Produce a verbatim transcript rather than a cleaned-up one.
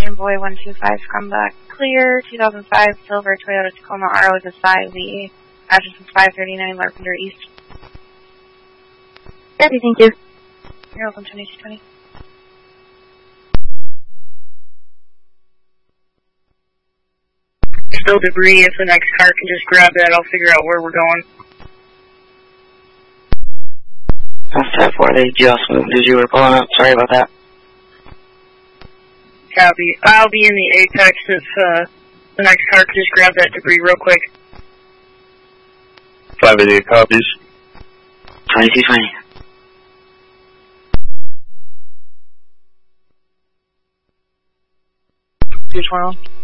Union Boy one two five, come back clear. two thousand five Silver Toyota Tacoma R with a S I V. Address is five thirty-nine Larpenter East. Copy, thank you. You're welcome, twenty-two twenty. Still debris. If the next car can just grab that, I'll figure out where we're going. That's that four, they just moved as you were pulling up. Sorry about that. Copy. I'll be in the Apex if uh, the next car can just grab that debris real quick. five eighty-eight copies. twenty-two twenty. two twenty.